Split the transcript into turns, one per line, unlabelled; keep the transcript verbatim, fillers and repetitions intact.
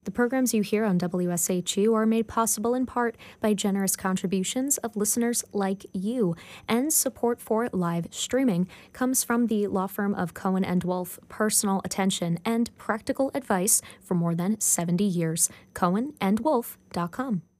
The programs you hear on W S H U are made possible in part by generous contributions of listeners like you, and support for live streaming comes from the law firm of Cohen and Wolf, personal attention and practical advice for more than seventy years. cohen and wolf dot com.